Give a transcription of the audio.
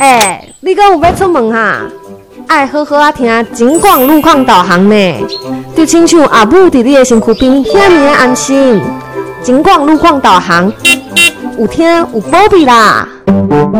你讲有要出门哈？爱好好啊听警广路况导航呢，就亲像阿母伫你的身躯边，遐尔安心。警广路况导航，有听有保庇啦。